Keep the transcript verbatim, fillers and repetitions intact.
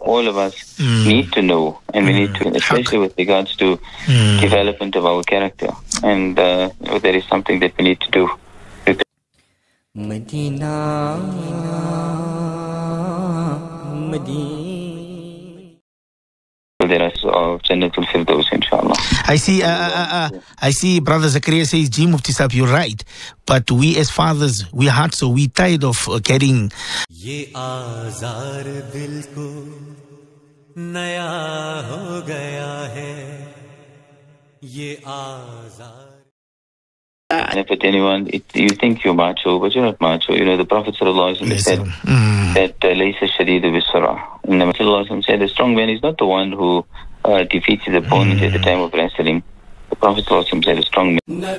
all of us Mm. need to know, and we need to, especially with regards to Mm. development of our character. And uh, you know, there is something that we need to do. Medina, Medina. There is of Jannatul Firdaus, inshallah. I see, uh, uh, uh, I see Brother Zakaria says, G Mufti Sahib, you're right. But we as fathers, we hard, so we tired of uh, getting... Ye aazar dil ko naya ho gaya hai. Ye aazar... Benefit anyone, it, you think you're macho, but you're not macho. You know, the Prophet ﷺ said mm. that laysa shadidu bisara. And the Prophet said the strong man is not the one who uh, defeats his opponent mm. at the time of wrestling. The Prophet ﷺ said a strong man